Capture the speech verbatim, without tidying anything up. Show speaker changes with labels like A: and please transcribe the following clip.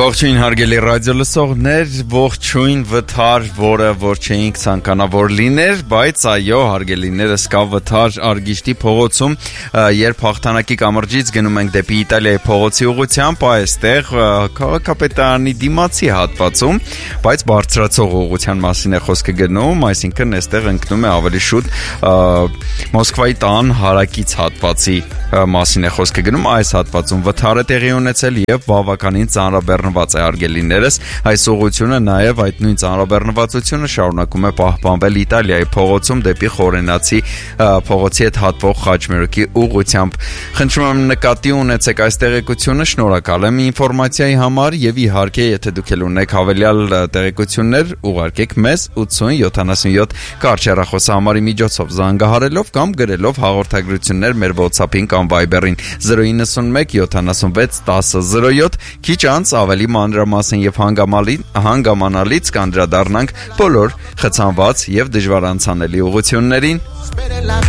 A: Ողջույն հարգելի ռադիո լսողներ, ողջույն վթար, որը որ չէինք ցանկանա որ լիներ, բայց այո, հարգելիներս կա վթար Արգիշտի փողոցում, երբ հաղթանակի կամրջից գնում ենք դեպի Իտալիայի փողոցի ուղղությամբ, այստեղ քաղաքապետարանի դիմացի հատվածում, բայց բարձրացող ուղղության մասին է խոսքը գնում, այսինքն այստեղ ընկնում է ավելի շուտ Մոսկվայի տան հարակից հատվածի մասին է խոսքը գնում, այս հատվածում վթարը տեղի ունեցել եւ բավականին ծանրաբեռնված է արգելիներս, այս ուղղությունը նաեւ այդ նույն ծանրաբեռնվածությունը շարունակում է պահպանվել Իտալիայի փողոցում դեպի Խորենացի փողոցի հետ հատվող խաչմերուկի ուղղությամբ։ Խնդրում եմ նկատի ունեցեք այս տեղեկությունը, շնորհակալ եմ ինֆորմացիայի համար եւ իհարկե եթե դուք ել ունեք հավելյալ տեղեկություններ, ուղարկեք մեզ ութ յոթանասունյոթ կարճ հեռախոսահամարի միջոցով զանգահարելով կամ գրելով հաղորդագրություններ մեր WhatsApp-ին կամ Viber-ին zero nine one seven seven six one zero zero seven Քիչ անց ավելի մանրամասն եւ հանգամանալից կանդրադառնանք բոլոր խցանված եւ դժվար անցանելի ուղղություններին։